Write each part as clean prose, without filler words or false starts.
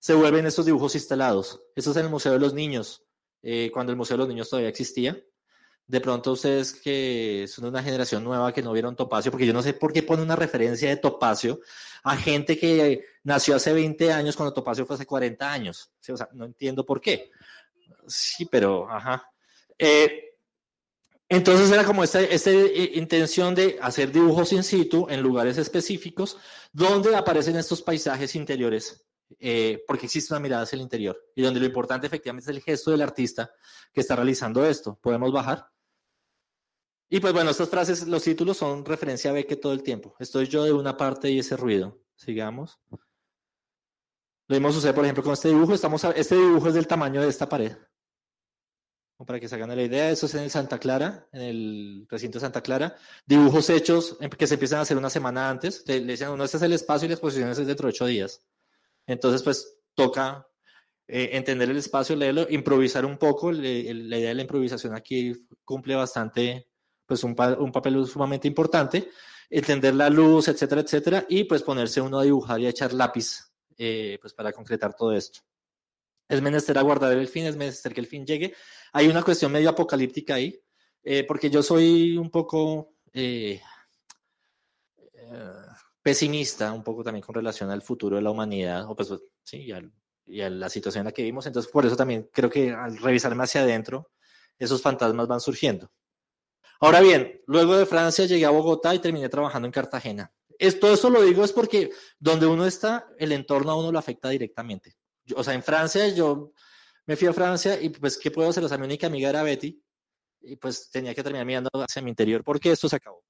se vuelven estos dibujos instalados. Esto es en el Museo de los Niños, cuando el Museo de los Niños todavía existía. De pronto ustedes que son una generación nueva que no vieron Topacio, porque yo no sé por qué pone una referencia de Topacio a gente que nació hace 20 años cuando Topacio fue hace 40 años. ¿Sí? O sea, no entiendo por qué. Sí, pero, ajá. Entonces era como esta intención de hacer dibujos in situ en lugares específicos donde aparecen estos paisajes interiores, porque existe una mirada hacia el interior y donde lo importante efectivamente es el gesto del artista que está realizando esto. ¿Podemos bajar? Y pues bueno, estas frases, los títulos son referencia a Beckett todo el tiempo. Estoy yo de una parte y ese ruido. Sigamos. Lo mismo sucede, por ejemplo, con este dibujo. Este dibujo es del tamaño de esta pared. Para que se hagan la idea, eso es en el Santa Clara, en el recinto de Santa Clara. Dibujos hechos que se empiezan a hacer una semana antes. Le dicen, no, este es el espacio y la exposición es dentro de 8 días. Entonces, pues, toca entender el espacio, leerlo, improvisar un poco. La idea de la improvisación aquí cumple bastante, pues, un papel sumamente importante. Entender la luz, etcétera, etcétera. Y, pues, ponerse uno a dibujar y a echar lápiz, pues, para concretar todo esto. Es menester aguardar el fin, es menester que el fin llegue. Hay una cuestión medio apocalíptica ahí, porque yo soy un poco pesimista, un poco también con relación al futuro de la humanidad, o pues, sí, y a la situación en la que vivimos. Entonces, por eso también creo que al revisarme hacia adentro, esos fantasmas van surgiendo. Ahora bien, luego de Francia llegué a Bogotá y terminé trabajando en Cartagena. Todo eso lo digo es porque donde uno está, el entorno a uno lo afecta directamente. O sea, en Francia yo me fui a Francia y pues, ¿qué puedo hacer? O sea, mi única amiga era Betty y pues tenía que terminar mirando hacia mi interior porque esto se acabó.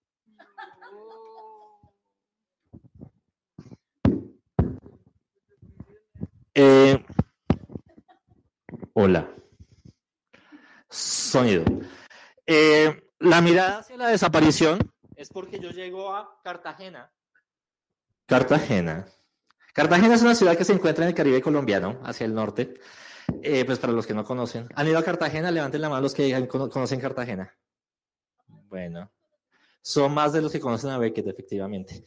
Hola. Sonido. La mirada hacia la desaparición es porque yo llego a Cartagena. Cartagena es una ciudad que se encuentra en el Caribe colombiano, hacia el norte. Pues para los que no conocen. ¿Han ido a Cartagena? Levanten la mano los que conocen Cartagena. Bueno, son más de los que conocen a Beckett, efectivamente.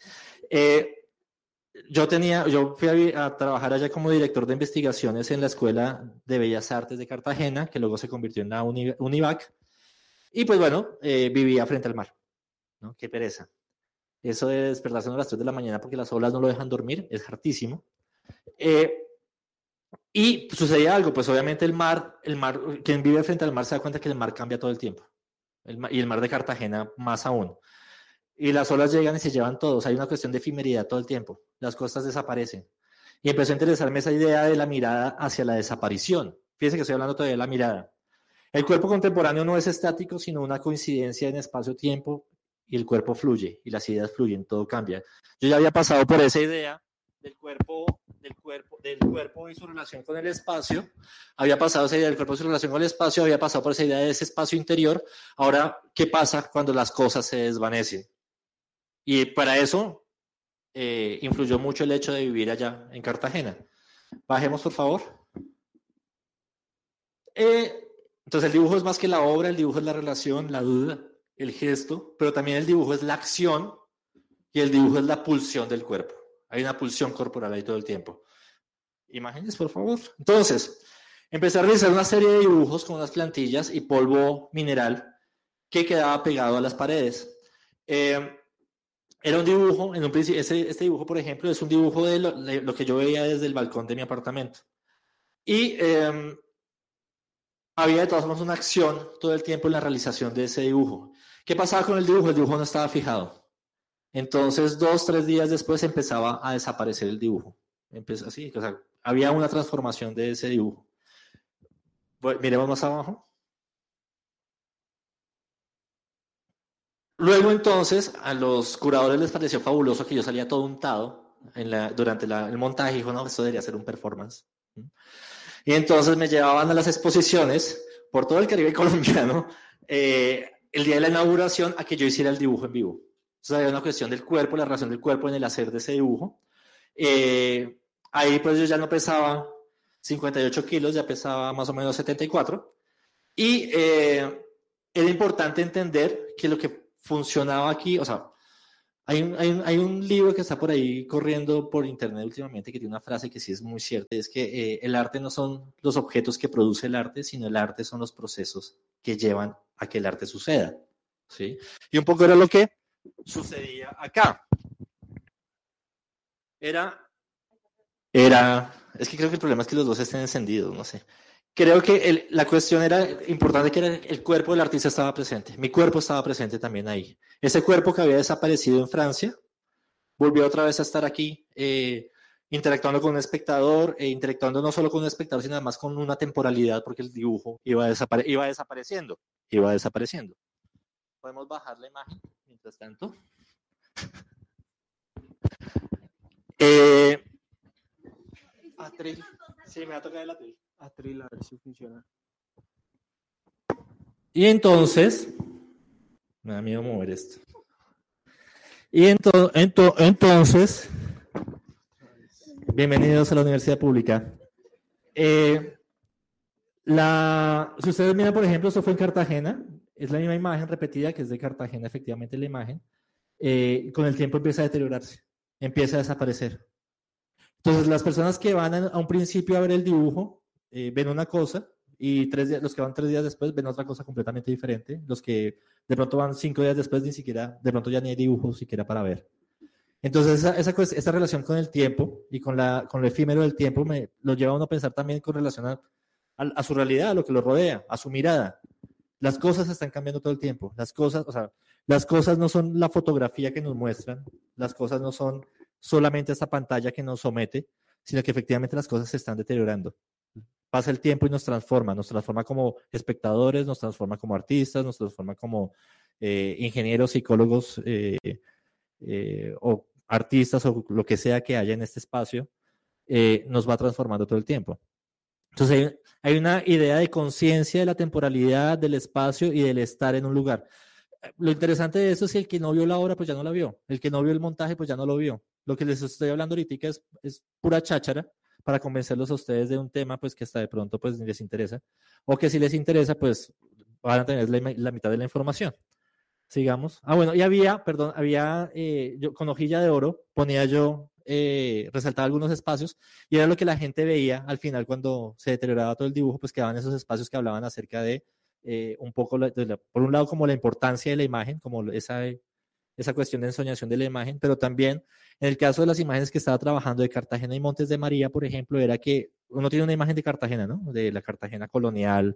Yo fui a trabajar allá como director de investigaciones en la Escuela de Bellas Artes de Cartagena, que luego se convirtió en la Univac. Y pues bueno, vivía frente al mar, ¿no? Qué pereza. Eso de despertarse a las 3 de la mañana porque las olas no lo dejan dormir es hartísimo. Y sucedía algo, pues obviamente el mar, quien vive frente al mar se da cuenta que el mar cambia todo el tiempo. Y el mar de Cartagena más aún. Y las olas llegan y se llevan todos. Hay una cuestión de efemeridad todo el tiempo. Las costas desaparecen. Y empezó a interesarme esa idea de la mirada hacia la desaparición. Fíjense que estoy hablando todavía de la mirada. El cuerpo contemporáneo no es estático, sino una coincidencia en espacio-tiempo, y el cuerpo fluye, y las ideas fluyen, todo cambia. Yo ya había pasado por esa idea del cuerpo y su relación con el espacio, había pasado esa idea del cuerpo y su relación con el espacio, había pasado por esa idea de ese espacio interior. Ahora, ¿qué pasa cuando las cosas se desvanecen? Y para eso influyó mucho el hecho de vivir allá en Cartagena. Bajemos, por favor. Entonces el dibujo es más que la obra, el dibujo es la relación, la duda, el gesto, pero también el dibujo es la acción y el dibujo es la pulsión del cuerpo. Hay una pulsión corporal ahí todo el tiempo. Imágenes, por favor. Entonces, empecé a realizar una serie de dibujos con unas plantillas y polvo mineral que quedaba pegado a las paredes. Era un dibujo, en un principio, este dibujo, por ejemplo, es un dibujo de lo que yo veía desde el balcón de mi apartamento. Y había de todas formas una acción todo el tiempo en la realización de ese dibujo. ¿Qué pasaba con el dibujo? El dibujo no estaba fijado. Entonces, 2, 3 días después empezaba a desaparecer el dibujo. Empezó así, o sea, había una transformación de ese dibujo. Bueno, miremos más abajo. Luego entonces a los curadores les pareció fabuloso que yo salía todo untado durante el montaje y dijo, no, esto debería ser un performance. Y entonces me llevaban a las exposiciones por todo el Caribe colombiano el día de la inauguración a que yo hiciera el dibujo en vivo. Entonces había una cuestión del cuerpo, la relación del cuerpo en el hacer de ese dibujo. Ahí pues yo ya no pesaba 58 kilos, ya pesaba más o menos 74. Y era importante entender que lo que funcionaba aquí, o sea, Hay un libro que está por ahí corriendo por internet últimamente que tiene una frase que sí es muy cierta, es que el arte no son los objetos que produce el arte, sino el arte son los procesos que llevan a que el arte suceda, ¿sí? Y un poco era lo que sucedía acá. Es que creo que el problema es que los dos estén encendidos, no sé. Creo que la cuestión era importante, que era el cuerpo del artista estaba presente. Mi cuerpo estaba presente también ahí. Ese cuerpo que había desaparecido en Francia volvió otra vez a estar aquí, interactuando con un espectador, interactuando no solo con un espectador, sino además con una temporalidad, porque el dibujo iba desapareciendo. Podemos bajar la imagen mientras tanto. Atril. Sí, me va a tocar el atril. Atril, a ver si funciona. Y entonces, me da miedo mover esto. Y entonces, bienvenidos a la Universidad Pública. Si ustedes miran, por ejemplo, esto fue en Cartagena, es la misma imagen repetida, que es de Cartagena, efectivamente la imagen, con el tiempo empieza a deteriorarse, empieza a desaparecer. Entonces, las personas que van a un principio a ver el dibujo, ven una cosa, y los que van 3 días después ven otra cosa completamente diferente. Los que de pronto van 5 días después, ni siquiera, de pronto ya ni hay dibujo siquiera para ver. Entonces, esa relación con el tiempo y con lo efímero del tiempo lo lleva a uno a pensar también con relación a su realidad, a lo que lo rodea, a su mirada. Las cosas están cambiando todo el tiempo. Las cosas no son la fotografía que nos muestran, las cosas no son solamente esta pantalla que nos somete, sino que efectivamente las cosas se están deteriorando. Pasa el tiempo y nos transforma como espectadores, nos transforma como artistas, nos transforma como ingenieros, psicólogos o artistas o lo que sea que haya en este espacio, nos va transformando todo el tiempo. Entonces hay una idea de conciencia de la temporalidad, del espacio y del estar en un lugar. Lo interesante de eso es que el que no vio la obra, pues ya no la vio. El que no vio el montaje, pues ya no lo vio. Lo que les estoy hablando ahorita es pura cháchara para convencerlos a ustedes de un tema, pues que hasta de pronto pues ni les interesa. O que si les interesa, pues van a tener la mitad de la información. Sigamos. Bueno, y había, yo con hojilla de oro ponía yo, resaltaba algunos espacios y era lo que la gente veía al final cuando se deterioraba todo el dibujo, pues quedaban esos espacios que hablaban acerca de un poco, por un lado, como la importancia de la imagen, como esa cuestión de ensoñación de la imagen, pero también en el caso de las imágenes que estaba trabajando de Cartagena y Montes de María, por ejemplo, era que uno tiene una imagen de Cartagena, ¿no? De la Cartagena colonial,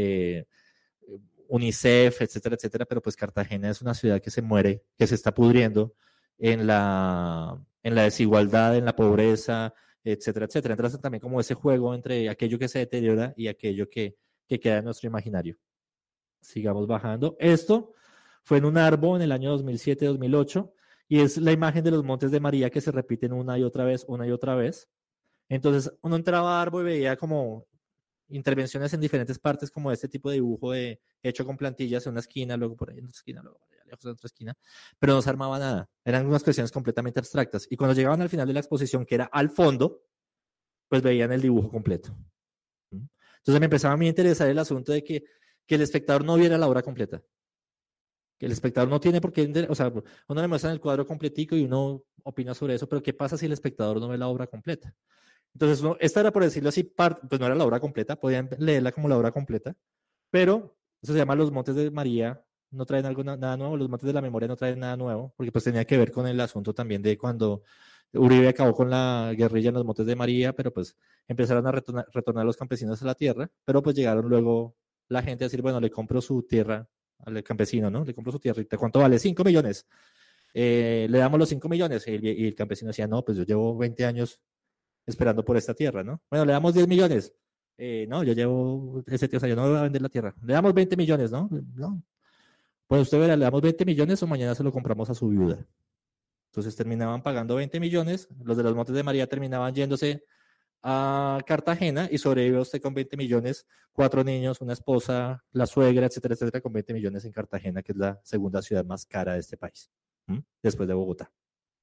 UNICEF, etcétera, etcétera, pero pues Cartagena es una ciudad que se muere, que se está pudriendo en la desigualdad, en la pobreza, etcétera, etcétera. Entonces también como ese juego entre aquello que se deteriora y aquello que queda en nuestro imaginario. Sigamos bajando. Esto fue en un árbol en el año 2007-2008 y es la imagen de los Montes de María que se repiten una y otra vez, una y otra vez. Entonces uno entraba a árbol y veía como intervenciones en diferentes partes, como este tipo de dibujo hecho con plantillas en una esquina, luego por ahí en otra esquina, luego por allá lejos en otra esquina, pero no se armaba nada. Eran unas cuestiones completamente abstractas. Y cuando llegaban al final de la exposición, que era al fondo, pues veían el dibujo completo. Entonces me empezaba a mí a interesar el asunto de que el espectador no viera la obra completa. Que el espectador no tiene por qué, o sea, uno le muestra el cuadro completico y uno opina sobre eso, pero ¿qué pasa si el espectador no ve la obra completa? Entonces, esta era, por decirlo así, pues no era la obra completa, podían leerla como la obra completa, pero eso se llama Los Montes de María, no traen nada nuevo, Los Montes de la Memoria no traen nada nuevo, porque pues tenía que ver con el asunto también de cuando Uribe acabó con la guerrilla en los Montes de María, pero pues empezaron a retornar los campesinos a la tierra, pero pues llegaron luego la gente a decir, bueno, le compro su tierra al campesino, ¿no? Le compro su tierrita, ¿cuánto vale? 5 millones. Le damos los 5 millones y el campesino decía, no, pues yo llevo 20 años esperando por esta tierra, ¿no? Bueno, le damos 10 millones. No, yo llevo ese tío, o sea, yo no voy a vender la tierra. Le damos 20 millones, ¿no? No. Pues usted verá, le damos 20 millones o mañana se lo compramos a su viuda. Entonces terminaban pagando 20 millones, los de los Montes de María terminaban yéndose a Cartagena y sobrevive usted con 20 millones, 4 niños, una esposa, la suegra, etcétera, etcétera, con 20 millones en Cartagena, que es la segunda ciudad más cara de este país, después de Bogotá.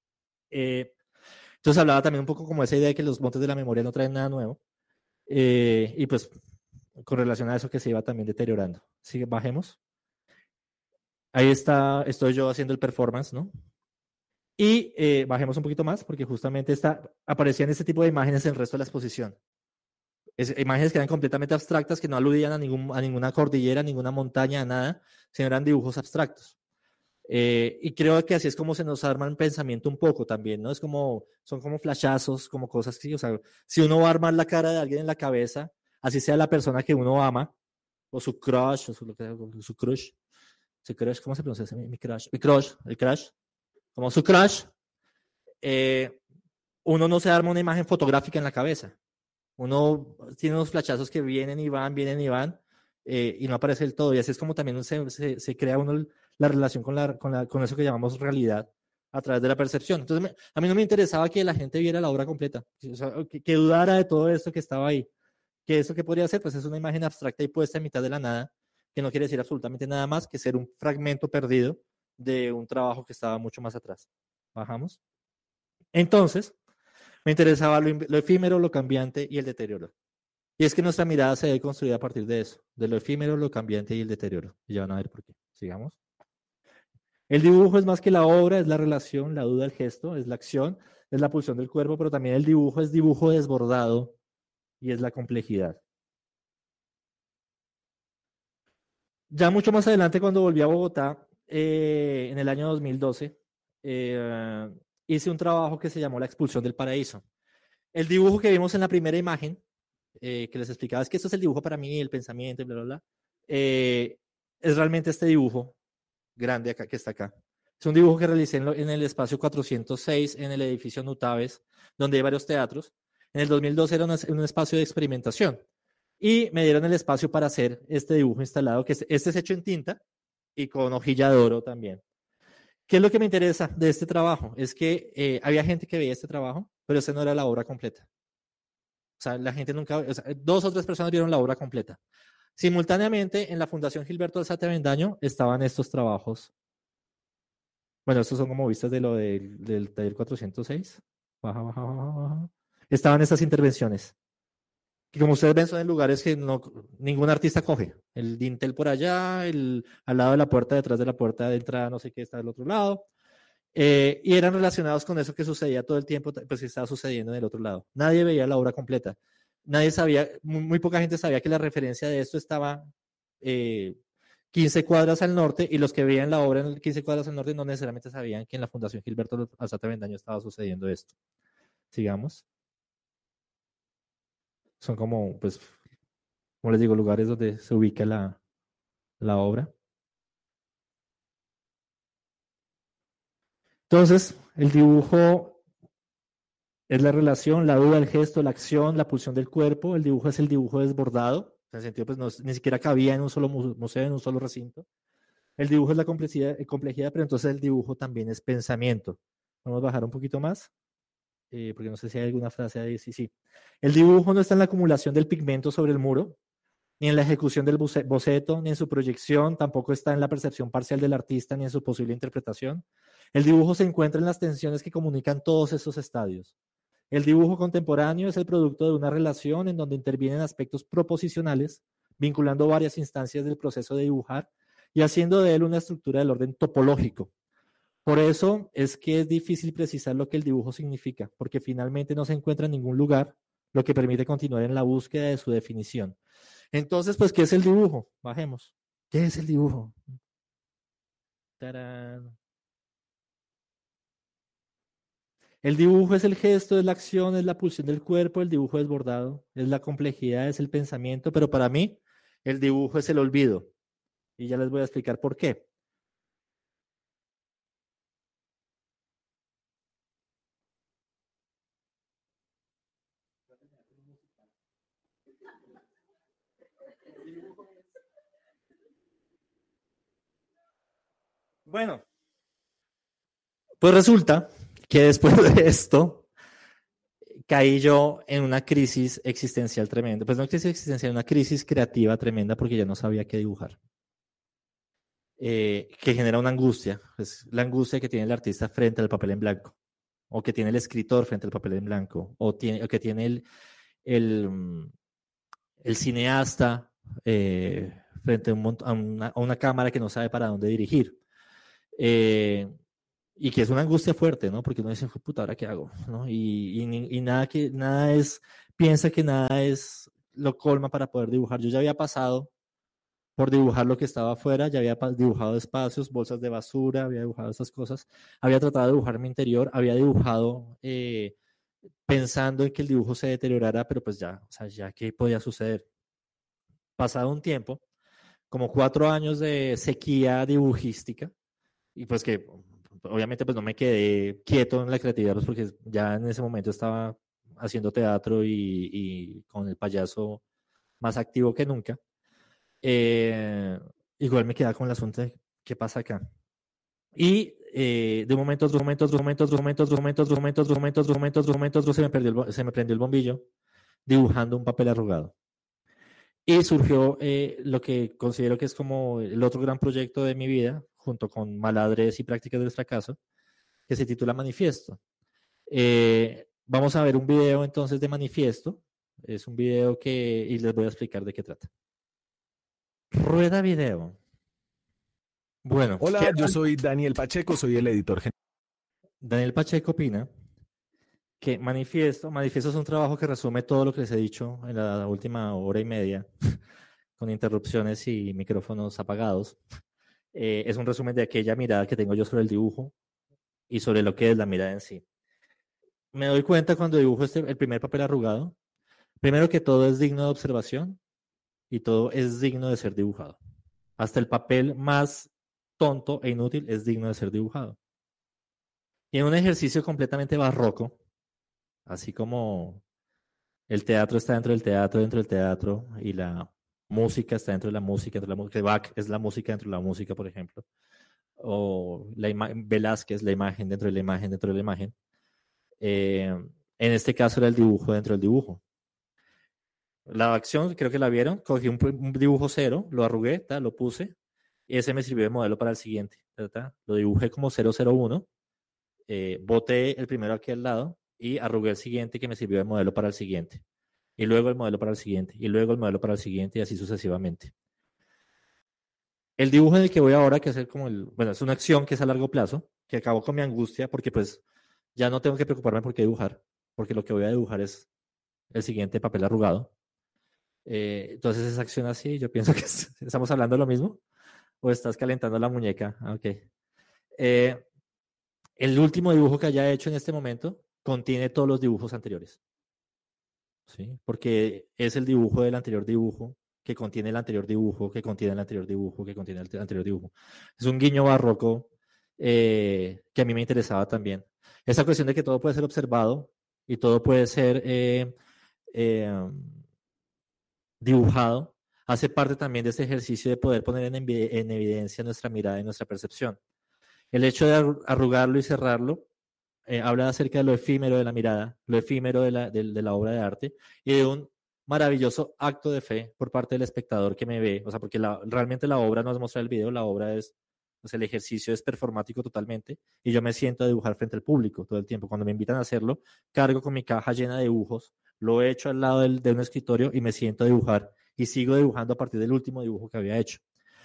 Entonces hablaba también un poco como esa idea de que los Montes de la Memoria no traen nada nuevo. Y pues con relación a eso que se iba también deteriorando. Sigue, bajemos. Ahí estoy yo haciendo el performance, ¿no? Y bajemos un poquito más, porque justamente aparecían este tipo de imágenes en el resto de la exposición. Imágenes que eran completamente abstractas, que no aludían a ninguna cordillera, ninguna montaña, a nada, sino eran dibujos abstractos. Y creo que así es como se nos arma el pensamiento un poco también, ¿no? Son como flashazos, como cosas que, o sea, si uno va a armar la cara de alguien en la cabeza, así sea la persona que uno ama, o su crush, su crush, ¿cómo se pronuncia? El crush, como su crush, eh, uno no se arma una imagen fotográfica en la cabeza. Uno tiene unos flashazos que vienen y van, y no aparece del todo. Y así es como también se crea uno la relación con eso que llamamos realidad a través de la percepción. Entonces, a mí no me interesaba que la gente viera la obra completa, o sea, que dudara de todo esto que estaba ahí. Que eso que podría ser, pues es una imagen abstracta y puesta en mitad de la nada, que no quiere decir absolutamente nada más que ser un fragmento perdido de un trabajo que estaba mucho más atrás. Bajamos. Entonces, me interesaba lo efímero, lo cambiante y el deterioro. Y es que nuestra mirada se debe construir a partir de eso, de lo efímero, lo cambiante y el deterioro. Y ya van a ver por qué. Sigamos. El dibujo es más que la obra, es la relación, la duda, el gesto, es la acción, es la pulsión del cuerpo, pero también el dibujo es dibujo desbordado y es la complejidad. Ya mucho más adelante, cuando volví a Bogotá, en el año 2012, hice un trabajo que se llamó La expulsión del paraíso. El dibujo que vimos en la primera imagen, que les explicaba, es que esto es el dibujo para mí, el pensamiento, bla, bla, bla. Es realmente este dibujo grande acá que está acá. Es un dibujo que realicé en el espacio 406, en el edificio Nutaves, donde hay varios teatros. En el 2012 era un espacio de experimentación. Y me dieron el espacio para hacer este dibujo instalado, que este es hecho en tinta y con hojilla de oro también. ¿Qué es lo que me interesa de este trabajo? Es que había gente que veía este trabajo, pero esta no era la obra completa. O sea, la gente nunca, o sea, 2 o 3 personas vieron la obra completa. Simultáneamente, en la Fundación Gilberto Alzate Avendaño estaban estos trabajos. Bueno, estos son como vistas de lo del taller 406. Baja, baja, baja, baja. Estaban estas intervenciones, que como ustedes ven son en lugares que ningún artista coge. El dintel por allá, al lado de la puerta, detrás de la puerta de entrada, no sé qué está del otro lado. Y eran relacionados con eso que sucedía todo el tiempo, pues que estaba sucediendo en el otro lado. Nadie veía la obra completa. Nadie sabía, muy poca gente sabía que la referencia de esto estaba 15 cuadras al norte, y los que veían la obra en 15 cuadras al norte no necesariamente sabían que en la Fundación Gilberto Alzate Avendaño estaba sucediendo esto. Sigamos. Son como, pues, como les digo, lugares donde se ubica la obra. Entonces, el dibujo es la relación, la duda, el gesto, la acción, la pulsión del cuerpo. El dibujo es el dibujo desbordado. En el sentido, pues, ni siquiera cabía en un solo museo, en un solo recinto. El dibujo es la complejidad, pero entonces el dibujo también es pensamiento. Vamos a bajar un poquito más, porque no sé si hay alguna frase ahí. Sí, sí. El dibujo no está en la acumulación del pigmento sobre el muro, ni en la ejecución del boceto, ni en su proyección, tampoco está en la percepción parcial del artista, ni en su posible interpretación. El dibujo se encuentra en las tensiones que comunican todos esos estadios. El dibujo contemporáneo es el producto de una relación en donde intervienen aspectos proposicionales, vinculando varias instancias del proceso de dibujar y haciendo de él una estructura del orden topológico. Por eso es que es difícil precisar lo que el dibujo significa, porque finalmente no se encuentra en ningún lugar, lo que permite continuar en la búsqueda de su definición. Entonces, pues, ¿qué es el dibujo? Bajemos. ¿Qué es el dibujo? ¡Tarán! El dibujo es el gesto, es la acción, es la pulsión del cuerpo, el dibujo desbordado, es la complejidad, es el pensamiento, pero para mí el dibujo es el olvido. Y ya les voy a explicar por qué. Bueno, pues resulta que después de esto caí yo en una crisis existencial tremenda. Pues no crisis existencial, una crisis creativa tremenda porque ya no sabía qué dibujar. Que genera una angustia, pues la angustia que tiene el artista frente al papel en blanco, o que tiene el escritor frente al papel en blanco, o que tiene el, el cineasta frente a una cámara que no sabe para dónde dirigir. Y que es una angustia fuerte, ¿no? Porque uno dice, puta, ¿ahora qué hago? ¿No? Y nada es, piensa que nada es lo colma para poder dibujar. Yo ya había pasado por dibujar lo que estaba afuera, ya había dibujado espacios, bolsas de basura, había dibujado esas cosas, había tratado de dibujar mi interior, había dibujado pensando en que el dibujo se deteriorara, pero pues ya, o sea, ya qué podía suceder. Pasado un tiempo, como 4 años de sequía dibujística, y pues que obviamente pues no me quedé quieto en la creatividad, pues porque ya en ese momento estaba haciendo teatro y con el payaso más activo que nunca. Igual me quedaba con el asunto de qué pasa acá. Y de momentos, se me prendió el bombillo dibujando un papel arrugado. Y surgió lo que considero que es como el otro gran proyecto de mi vida, junto con Maladres y Prácticas del Fracaso, que se titula Manifiesto. Vamos a ver un video entonces de Manifiesto. Es un video y les voy a explicar de qué trata. Rueda video. Bueno, Hola, yo soy Daniel Pacheco, soy el editor general. Daniel Pacheco opina que Manifiesto es un trabajo que resume todo lo que les he dicho en la última hora y media, con interrupciones y micrófonos apagados. Es un resumen de aquella mirada que tengo yo sobre el dibujo y sobre lo que es la mirada en sí. Me doy cuenta cuando dibujo el primer papel arrugado, primero que todo es digno de observación y todo es digno de ser dibujado. Hasta el papel más tonto e inútil es digno de ser dibujado. Y en un ejercicio completamente barroco, así como el teatro está dentro del teatro, y la música está dentro de la música, que Bach es la música dentro de la música, por ejemplo, o Velázquez, la imagen dentro de la imagen dentro de la imagen. En este caso era el dibujo dentro del dibujo. La acción, creo que la vieron, cogí un dibujo cero, lo arrugué, lo puse, y ese me sirvió de modelo para el siguiente. Lo dibujé como 001, boté el primero aquí al lado y arrugué el siguiente que me sirvió de modelo para el siguiente. Y luego el modelo para el siguiente, y luego el modelo para el siguiente, y así sucesivamente. El dibujo en el que voy ahora, que es bueno, es una acción que es a largo plazo, que acabó con mi angustia, porque pues ya no tengo que preocuparme por qué dibujar, porque lo que voy a dibujar es el siguiente papel arrugado. Entonces esa acción así, yo pienso que estamos hablando de lo mismo, o estás calentando la muñeca. Ok. El último dibujo que haya hecho en este momento contiene todos los dibujos anteriores. ¿Sí? Porque es el dibujo del anterior dibujo, que contiene el anterior dibujo, que contiene el anterior dibujo, que contiene el anterior dibujo. Es un guiño barroco que a mí me interesaba también. Esa cuestión de que todo puede ser observado y todo puede ser dibujado, hace parte también de ese ejercicio de poder poner en evidencia nuestra mirada y nuestra percepción. El hecho de arrugarlo y cerrarlo habla acerca de lo efímero de la mirada, lo efímero de la obra de arte y de un maravilloso acto de fe por parte del espectador que me ve. O sea, porque realmente la obra no es mostrar el video, la obra es, o sea, el ejercicio es performático totalmente y yo me siento a dibujar frente al público todo el tiempo. Cuando me invitan a hacerlo, cargo con mi caja llena de dibujos, lo he hecho al lado de un escritorio y me siento a dibujar y sigo dibujando a partir del último dibujo que había hecho.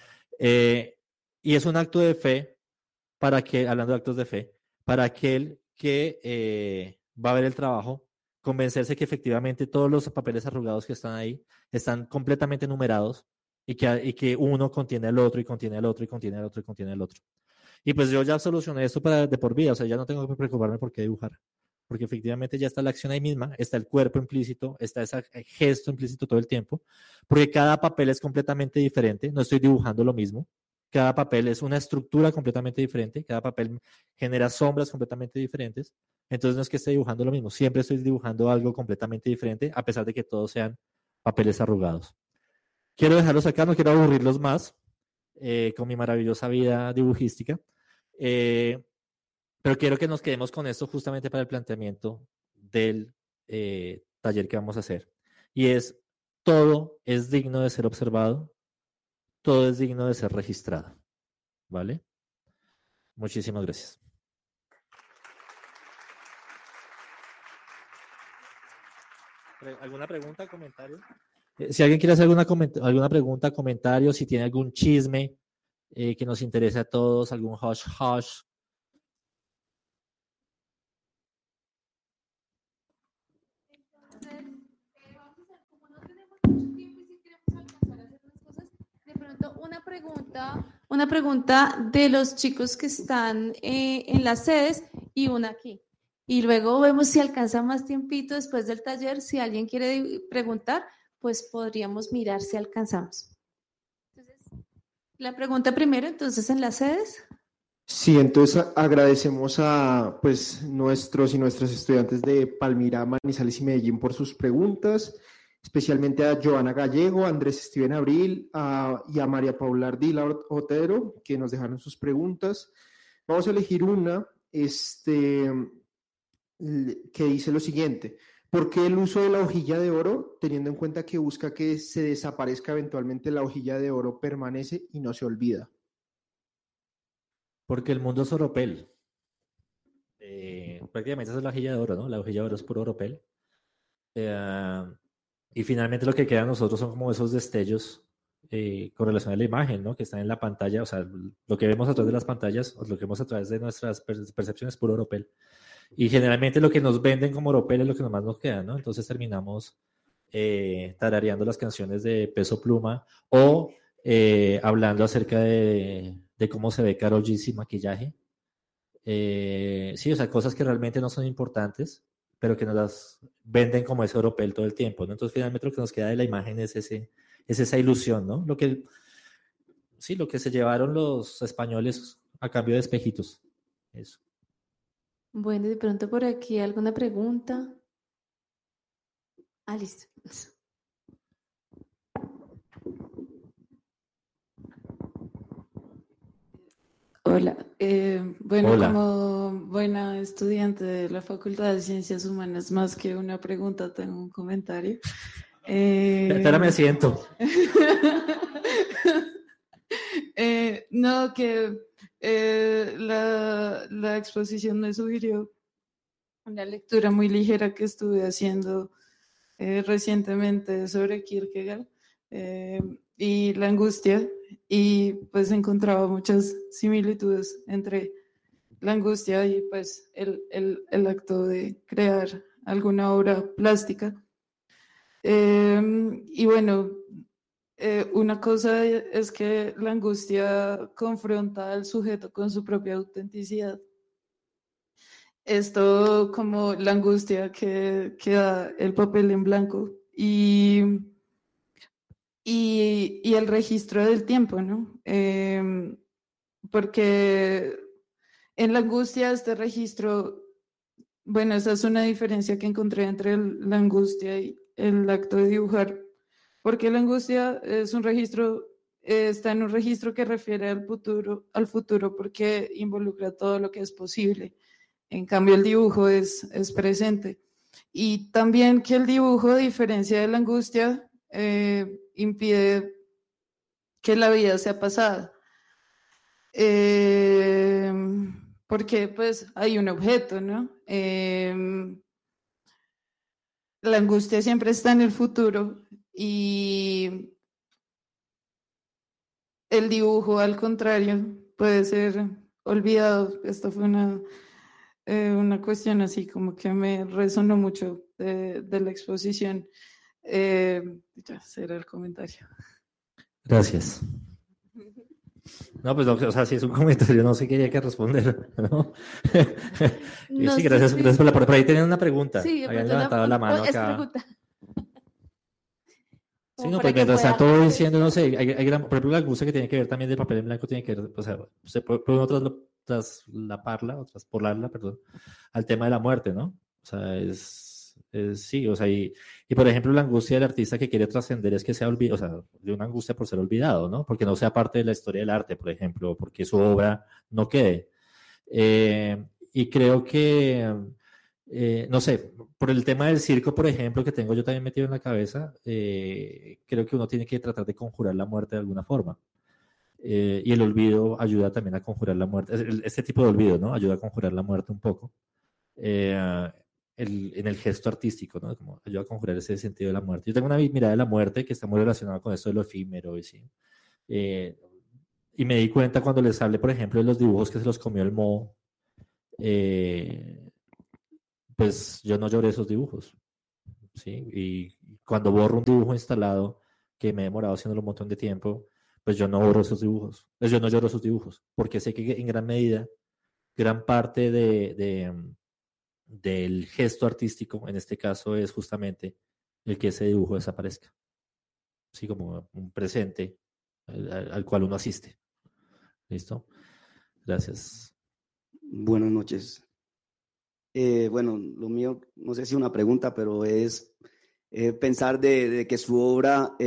Y es un acto de fe para que, hablando de actos de fe, para aquel que va a ver el trabajo, convencerse que efectivamente todos los papeles arrugados que están ahí están completamente numerados y que uno contiene al otro y contiene al otro y contiene al otro y contiene al otro. Y pues yo ya solucioné esto de por vida, o sea, ya no tengo que preocuparme por qué dibujar, porque efectivamente ya está la acción ahí misma, está el cuerpo implícito, está ese gesto implícito todo el tiempo, porque cada papel es completamente diferente, no estoy dibujando lo mismo, cada papel es una estructura completamente diferente, cada papel genera sombras completamente diferentes, entonces no es que esté dibujando lo mismo, siempre estoy dibujando algo completamente diferente, a pesar de que todos sean papeles arrugados. Quiero dejarlos acá, no quiero aburrirlos más con mi maravillosa vida dibujística, pero quiero que nos quedemos con esto justamente para el planteamiento del taller que vamos a hacer. Y es, todo es digno de ser observado, todo es digno de ser registrado. ¿Vale? Muchísimas gracias. ¿Alguna pregunta, comentario? Si alguien quiere hacer alguna pregunta, comentario, si tiene algún chisme que nos interese a todos, algún hush hush, Una pregunta de los chicos que están en las sedes y una aquí. Y luego vemos si alcanza más tiempito después del taller. Si alguien quiere preguntar, pues podríamos mirar si alcanzamos. Entonces, la pregunta primero, entonces, en las sedes. Sí, entonces agradecemos a pues nuestros y nuestras estudiantes de Palmira, Manizales y Medellín por sus preguntas, especialmente a Joana Gallego, a Andrés Steven Abril y a María Paula Ardila Otero, que nos dejaron sus preguntas. Vamos a elegir una que dice lo siguiente: ¿por qué el uso de la hojilla de oro, teniendo en cuenta que busca que se desaparezca eventualmente la hojilla de oro, permanece y no se olvida? Porque el mundo es oropel. Prácticamente esa es la hojilla de oro, ¿no? La hojilla de oro es puro oropel. Y finalmente lo que queda a nosotros son como esos destellos con relación a la imagen, ¿no? Que están en la pantalla, o sea, lo que vemos a través de las pantallas, o lo que vemos a través de nuestras percepciones es puro oropel. Y generalmente lo que nos venden como oropel es lo que nomás nos queda, ¿no? Entonces terminamos tarareando las canciones de Peso Pluma o hablando acerca de cómo se ve Karol G sin maquillaje. Sí, o sea, cosas que realmente no son importantes, pero que nos las venden como ese oropel todo el tiempo, ¿no? Entonces, finalmente lo que nos queda de la imagen es esa ilusión, ¿no? Lo que se llevaron los españoles a cambio de espejitos. Eso. Bueno, de pronto por aquí alguna pregunta. Listo. Hola, bueno, Hola. como buena estudiante de la Facultad de Ciencias Humanas, más que una pregunta, tengo un comentario. Espérame, siento. No, que la exposición me sugirió una lectura muy ligera que estuve haciendo recientemente sobre Kierkegaard y la angustia, y pues encontraba muchas similitudes entre la angustia y pues el acto de crear alguna obra plástica. Y bueno, una cosa es que la angustia confronta al sujeto con su propia autenticidad. Esto como la angustia que da el papel en blanco y el registro del tiempo, ¿no? Porque en la angustia este registro, bueno, esa es una diferencia que encontré entre la angustia y el acto de dibujar, porque la angustia es un registro, está en un registro que refiere al futuro porque involucra todo lo que es posible. En cambio, el dibujo es presente. Y también que el dibujo, a diferencia de la angustia, impide que la vida sea pasada. Porque pues hay un objeto, ¿no? La angustia siempre está en el futuro y el dibujo, al contrario, puede ser olvidado. Esto fue una cuestión así como que me resonó mucho de la exposición. Ya será el comentario. Gracias. No, pues, o sea, si es un comentario, no sé qué hay que responder, ¿no? No sí, sé gracias, si- gracias por ahí tenían una pregunta. Sí, de Habían pronto levantado la mano es acá. pregunta. Sí, Como no, para pues que mientras pueda tanto voy diciendo, no contestar. sé, por ejemplo, la angustia que tiene que ver también del papel en blanco tiene que ver, o sea, se puede uno traslaparla, o traspolarla, perdón, al tema de la muerte, ¿no? O sea, sí, o sea, y por ejemplo, la angustia del artista que quiere trascender es que sea olvidado, o sea, de una angustia por ser olvidado, ¿no? Porque no sea parte de la historia del arte, por ejemplo, porque su obra no quede. Y creo que, no sé, por el tema del circo, por ejemplo, que tengo yo también metido en la cabeza, creo que uno tiene que tratar de conjurar la muerte de alguna forma. Y el olvido ayuda también a conjurar la muerte. Este tipo de olvido, ¿no? Ayuda a conjurar la muerte un poco. En el gesto artístico, ¿no? Como ayuda a conjurar ese sentido de la muerte. Yo tengo una mirada de la muerte que está muy relacionada con esto de lo efímero, ¿sí? Y me di cuenta cuando les hablé, por ejemplo, de los dibujos que se los comió el moho, pues yo no lloré esos dibujos, ¿sí? Y cuando borro un dibujo instalado que me he demorado haciéndolo un montón de tiempo, pues yo no borro esos dibujos, pues yo no lloro esos dibujos, porque sé que en gran medida, gran parte del gesto artístico, en este caso, es justamente el que ese dibujo desaparezca, así como un presente al cual uno asiste. ¿Listo? Gracias. Buenas noches. Bueno, lo mío, no sé si una pregunta, pero es pensar de que su obra,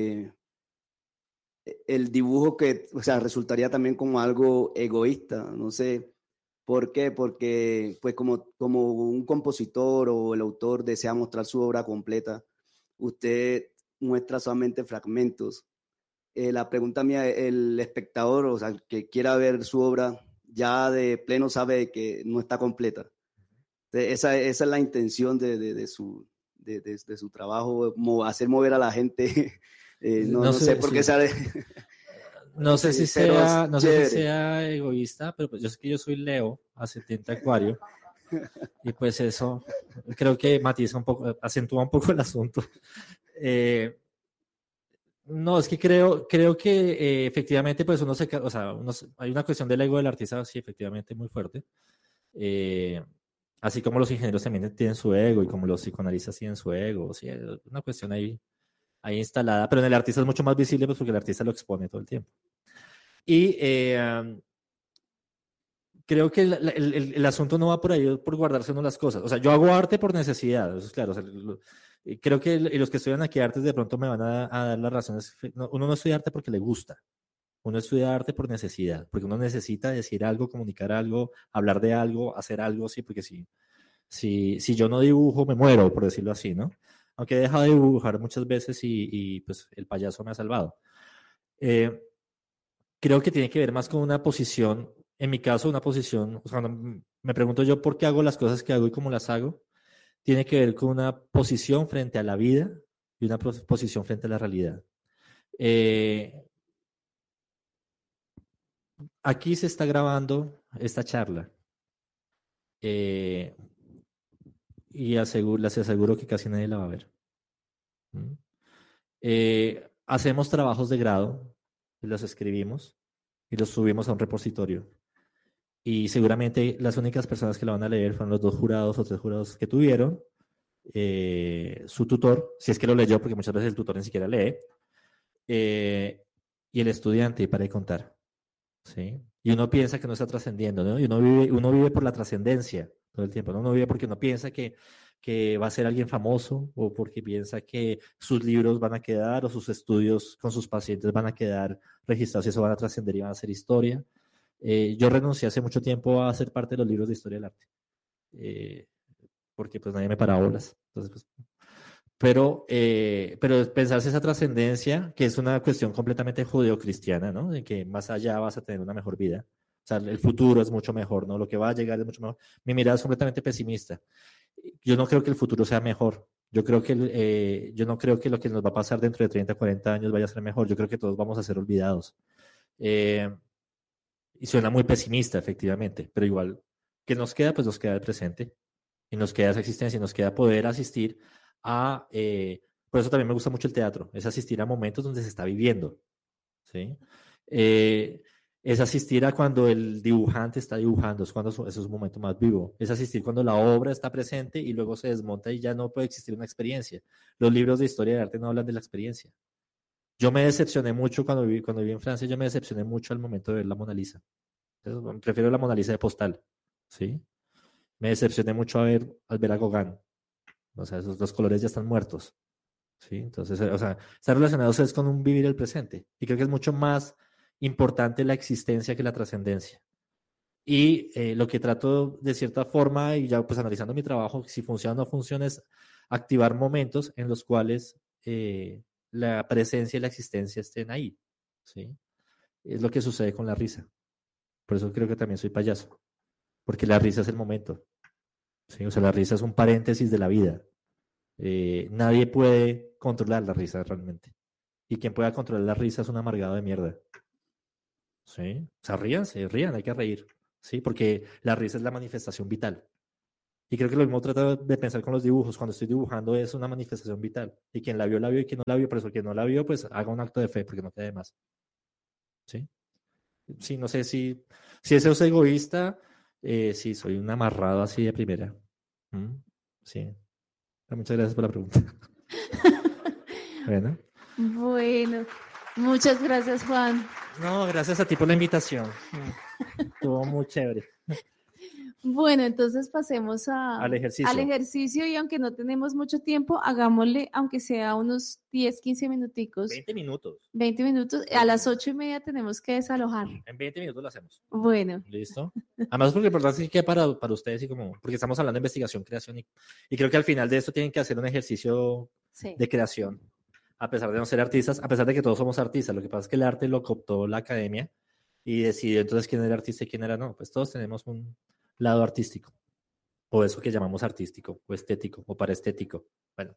el dibujo que, o sea, resultaría también como algo egoísta, no sé. ¿Por qué? Porque pues como un compositor o el autor desea mostrar su obra completa, usted muestra solamente fragmentos. La pregunta mía, el espectador, o sea, el que quiera ver su obra, ya de pleno sabe que no está completa. Esa es la intención de su trabajo, hacer mover a la gente. No sé por qué sale. No sé si sea egoísta, pero pues yo sé que yo soy Leo, ascendente Acuario, y pues eso creo que matiza un poco, acentúa un poco el asunto. No, es que creo que efectivamente pues o sea, hay una cuestión del ego del artista, sí, efectivamente muy fuerte. Así como los ingenieros también tienen su ego y como los psicoanalistas tienen su ego, sí, es una cuestión ahí instalada, pero en el artista es mucho más visible pues porque el artista lo expone todo el tiempo. Y creo que el asunto no va por ahí, por guardarse uno las cosas. O sea, yo hago arte por necesidad, eso es claro. O sea, creo que los que estudian aquí artes de pronto me van a dar las razones. Uno no estudia arte porque le gusta. Uno estudia arte por necesidad, porque uno necesita decir algo, comunicar algo, hablar de algo, hacer algo, sí, porque si yo no dibujo, me muero, por decirlo así, ¿no? Aunque he dejado de dibujar muchas veces y pues el payaso me ha salvado. Creo que tiene que ver más con una posición, en mi caso, una posición, o sea, cuando me pregunto yo por qué hago las cosas que hago y cómo las hago, tiene que ver con una posición frente a la vida y una posición frente a la realidad. Aquí se está grabando esta charla y les aseguro que casi nadie la va a ver. Hacemos trabajos de grado, los escribimos y los subimos a un repositorio. Y seguramente las únicas personas que la van a leer fueron los 2 jurados o 3 jurados que tuvieron, su tutor, si es que lo leyó, porque muchas veces el tutor ni siquiera lee, y el estudiante, y para de contar. ¿Sí? Y uno piensa que no está trascendiendo, ¿no? Y uno vive por la trascendencia todo el tiempo, ¿no? Uno vive porque uno piensa que va a ser alguien famoso o porque piensa que sus libros van a quedar o sus estudios con sus pacientes van a quedar registrados y eso van a trascender y van a ser historia. Yo renuncié hace mucho tiempo a ser parte de los libros de historia del arte, porque pues nadie me para bolas. Entonces, pues, pero pensarse esa trascendencia, que es una cuestión completamente judeocristiana, ¿no? De que más allá vas a tener una mejor vida. O sea, el futuro es mucho mejor, ¿no? Lo que va a llegar es mucho mejor. Mi mirada es completamente pesimista. Yo no creo que el futuro sea mejor. Yo no creo que lo que nos va a pasar dentro de 30, 40 años vaya a ser mejor. Yo creo que todos vamos a ser olvidados. Y suena muy pesimista, efectivamente, pero igual, ¿qué nos queda? Pues nos queda el presente y nos queda esa existencia y nos queda poder asistir por eso también me gusta mucho el teatro, es asistir a momentos donde se está viviendo, ¿sí? Es asistir a cuando el dibujante está dibujando, es cuando eso es un momento más vivo, es asistir cuando la obra está presente y luego se desmonta y ya no puede existir una experiencia. Los libros de historia de arte no hablan de la experiencia. Yo me decepcioné mucho cuando viví en Francia, yo me decepcioné mucho al momento de ver la Mona Lisa. Entonces, prefiero la Mona Lisa de postal, ¿sí? Me decepcioné mucho al ver a Gauguin. O sea, esos 2 colores ya están muertos, ¿sí? Entonces, o sea, están relacionados es con un vivir el presente. Y creo que es mucho más importante la existencia que la trascendencia. Y lo que trato de cierta forma, y ya pues analizando mi trabajo, si funciona o no funciona, es activar momentos en los cuales la presencia y la existencia estén ahí, ¿sí? Es lo que sucede con la risa. Por eso creo que también soy payaso, porque la risa es el momento. ¿Sí? O sea, la risa es un paréntesis de la vida. Nadie puede controlar la risa realmente. Y quien pueda controlar la risa es un amargado de mierda. ¿Sí? O sea, rían, hay que reír. ¿Sí? Porque la risa es la manifestación vital. Y creo que lo mismo trato de pensar con los dibujos. Cuando estoy dibujando es una manifestación vital. Y quien la vio, y quien no la vio. Por eso quien no la vio, pues haga un acto de fe, porque no quede más. ¿sí? Sí, no sé si eso es egoísta, sí, soy un amarrado así de primera. Sí. Muchas gracias por la pregunta. Bueno. Bueno, muchas gracias, Juan. No, gracias a ti por la invitación. Estuvo muy chévere. Bueno, entonces pasemos Al ejercicio. al ejercicio y aunque no tenemos mucho tiempo, hagámosle, aunque sea unos 10, 15 minuticos. 20 minutos. 20 minutos. A las 8:30 tenemos que desalojar. En 20 minutos lo hacemos. Bueno. ¿Listo? Además, porque lo importante es que para ustedes, y como, porque estamos hablando de investigación, creación, y creo que al final de esto tienen que hacer un ejercicio de creación, a pesar de no ser artistas, a pesar de que todos somos artistas. Lo que pasa es que el arte lo cooptó la academia y decidió entonces quién era artista y quién era no. Pues todos tenemos un lado artístico, o eso que llamamos artístico, o estético, o paraestético. Bueno,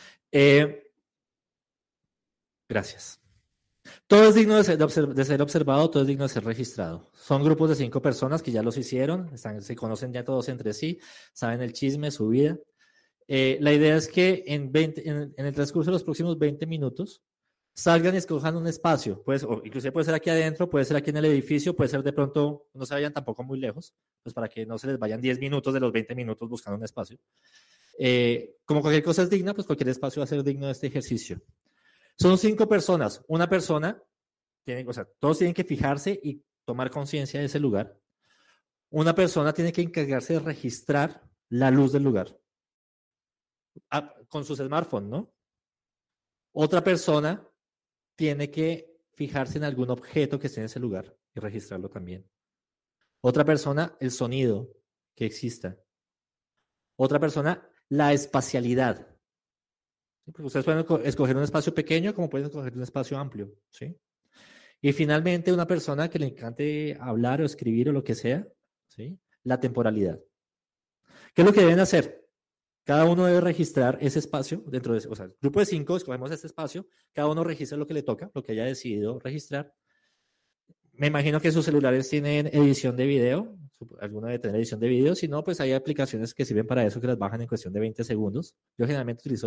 gracias. Todo es digno de ser observado, todo es digno de ser registrado. Son grupos de 5 personas que ya los hicieron, se conocen ya todos entre sí, saben el chisme, su vida. La idea es que en el transcurso de los próximos 20 minutos salgan y escojan un espacio, pues, o inclusive puede ser aquí adentro, puede ser aquí en el edificio, puede ser de pronto, no se vayan tampoco muy lejos, pues para que no se les vayan 10 minutos de los 20 minutos buscando un espacio. Como cualquier cosa es digna, pues cualquier espacio va a ser digno de este ejercicio. Son 5 personas, una persona, todos tienen que fijarse y tomar conciencia de ese lugar. Una persona tiene que encargarse de registrar la luz del lugar con sus smartphones, ¿no? Otra persona tiene que fijarse en algún objeto que esté en ese lugar y registrarlo también. Otra persona, el sonido que exista. Otra persona, la espacialidad. Porque ustedes pueden escoger un espacio pequeño como pueden escoger un espacio amplio, ¿sí? Y finalmente, una persona que le encante hablar o escribir o lo que sea, ¿sí? La temporalidad. ¿Qué es lo que deben hacer? Cada uno debe registrar ese espacio dentro de ese, el grupo de 5, escogemos este espacio, cada uno registra lo que le toca, lo que haya decidido registrar. Me imagino que sus celulares tienen edición de video, alguna debe tener edición de video, si no, pues hay aplicaciones que sirven para eso, que las bajan en cuestión de 20 segundos. Yo generalmente utilizo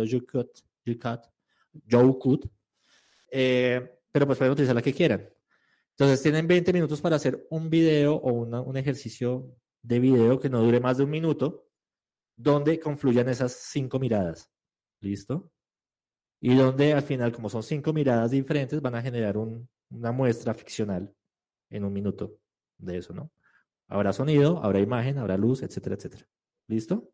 YouCut, pero pues pueden utilizar la que quieran. Entonces tienen 20 minutos para hacer un video o un ejercicio de video que no dure más de 1 minuto, donde confluyan esas 5 miradas. ¿Listo? Y donde al final, como son 5 miradas diferentes, van a generar una muestra ficcional en 1 minuto de eso, ¿no? Habrá sonido, habrá imagen, habrá luz, etcétera, etcétera. ¿Listo?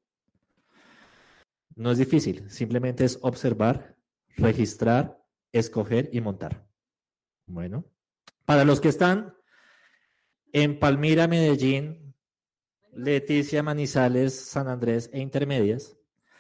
No es difícil, simplemente es observar, registrar, escoger y montar. Bueno, para los que están en Palmira, Medellín, Leticia, Manizales, San Andrés e Intermedias,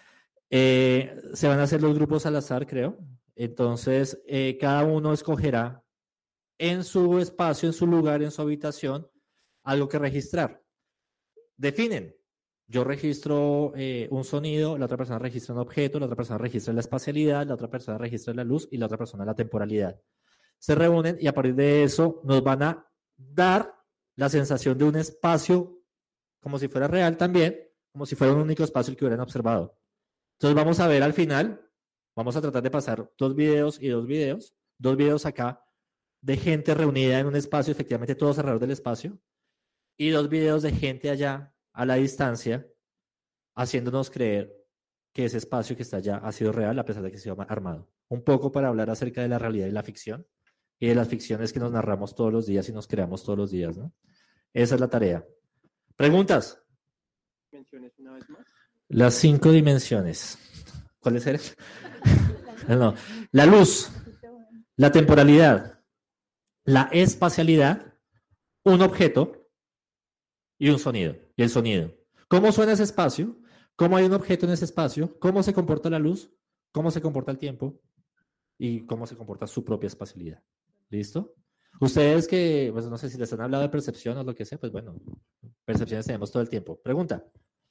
se van a hacer los grupos al azar, creo. Entonces, cada uno escogerá en su espacio, en su lugar, en su habitación, algo que registrar. Definen. Yo registro un sonido, la otra persona registra un objeto, la otra persona registra la espacialidad, la otra persona registra la luz y la otra persona la temporalidad. Se reúnen y a partir de eso nos van a dar la sensación de un espacio como si fuera real también, como si fuera un único espacio el que hubieran observado. Entonces vamos a ver al final, vamos a tratar de pasar 2 videos y 2 videos, 2 videos acá de gente reunida en un espacio, efectivamente todos alrededor del espacio, y 2 videos de gente allá a la distancia, haciéndonos creer que ese espacio que está allá ha sido real a pesar de que se ha armado. Un poco para hablar acerca de la realidad y la ficción, y de las ficciones que nos narramos todos los días y nos creamos todos los días, ¿no? Esa es la tarea. ¿Preguntas? ¿Menciones una vez más? Las 5 dimensiones. ¿Cuáles eran? No. La luz, la temporalidad, la espacialidad, un objeto y un sonido. Y el sonido. ¿Cómo suena ese espacio? ¿Cómo hay un objeto en ese espacio? ¿Cómo se comporta la luz? ¿Cómo se comporta el tiempo? Y cómo se comporta su propia espacialidad. ¿Listo? Ustedes que, pues no sé si les han hablado de percepción o lo que sea, pues bueno, percepciones tenemos todo el tiempo. Pregunta.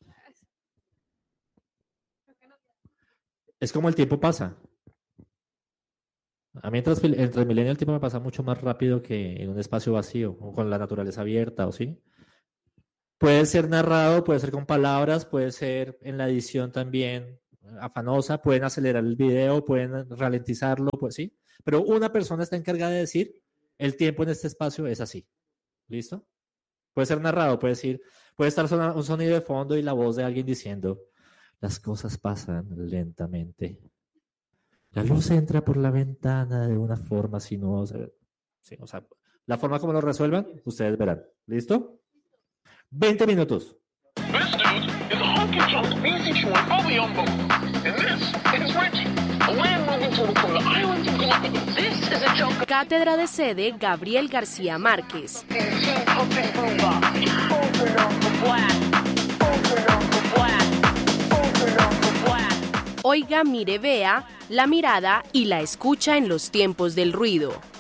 Es como el tiempo pasa. A mí en Transmilenio el tiempo me pasa mucho más rápido que en un espacio vacío o con la naturaleza abierta, ¿o sí? Puede ser narrado, puede ser con palabras, puede ser en la edición también afanosa, pueden acelerar el video, pueden ralentizarlo, pues sí. Pero una persona está encargada de decir, El tiempo en este espacio es así. ¿Listo? Puede ser narrado, puede estar un sonido de fondo y la voz de alguien diciendo, las cosas pasan lentamente. La luz entra por la ventana de una forma sinuosa. Sí, o sea, la forma como lo resuelvan, ustedes verán. ¿Listo? 20 minutos. This dude is a honky-tonk music showing Bobby on board. And this is Reggie, a land-moving turtle from the islands of Galapagos. This is a joke. Cátedra de sede Gabriel García Márquez. Oiga, mire, vea, la mirada y la escucha en los tiempos del ruido.